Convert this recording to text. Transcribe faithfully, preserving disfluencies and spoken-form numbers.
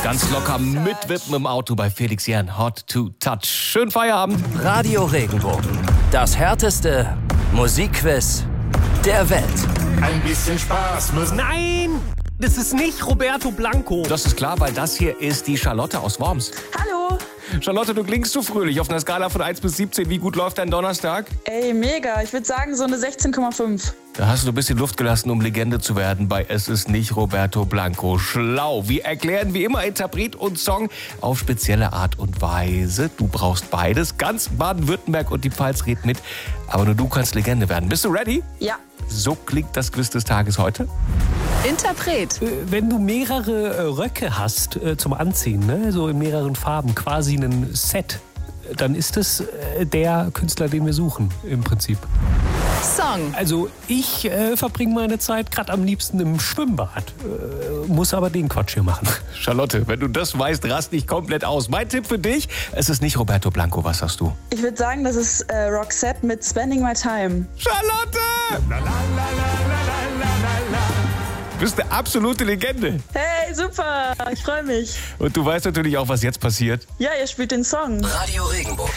Ganz locker mitwippen im Auto bei Felix Jähn. Hot to touch. Schönen Feierabend. Radio Regenbogen. Das härteste Musikquiz der Welt. Ein bisschen Spaß muss... Nein, das ist nicht Roberto Blanco. Das ist klar, weil das hier ist die Charlotte aus Worms. Hallo. Charlotte, du klingst so fröhlich. Auf einer Skala von eins bis siebzehn, wie gut läuft dein Donnerstag? Ey, mega. Ich würde sagen so eine sechzehn Komma fünf. Da hast du ein bisschen Luft gelassen, um Legende zu werden bei Es ist nicht Roberto Blanco. Schlau. Wir erklären wie immer Interpret und Song auf spezielle Art und Weise. Du brauchst beides. Ganz Baden-Württemberg und die Pfalz redet mit. Aber nur du kannst Legende werden. Bist du ready? Ja. So klingt das Quiz des Tages heute. Interpret. Äh, Wenn du mehrere äh, Röcke hast äh, zum Anziehen, ne? So in mehreren Farben, quasi ein Set, dann ist es äh, der Künstler, den wir suchen im Prinzip. Song. Also ich äh, verbringe meine Zeit gerade am liebsten im Schwimmbad, äh, muss aber den Quatsch hier machen. Charlotte, wenn du das weißt, rast dich komplett aus. Mein Tipp für dich, es ist nicht Roberto Blanco. Was sagst du? Ich würde sagen, das ist äh, Roxette mit Spending My Time. Charlotte! Du bist eine absolute Legende. Hey, super. Ich freue mich. Und du weißt natürlich auch, was jetzt passiert. Ja, ihr spielt den Song. Radio Regenbogen.